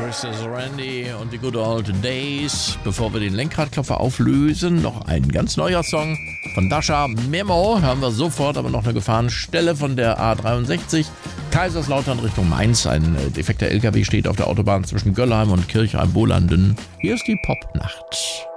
vs. Randy und die Good Old Days. Bevor wir den Lenkradklopfer auflösen, noch ein ganz neuer Song von Dasha, Memo. Hören wir sofort, aber noch eine Gefahrenstelle von der A63. Kaiserslautern Richtung Mainz. Ein defekter LKW steht auf der Autobahn zwischen Göllheim und Kirchheim-Bolanden. Hier ist die Popnacht.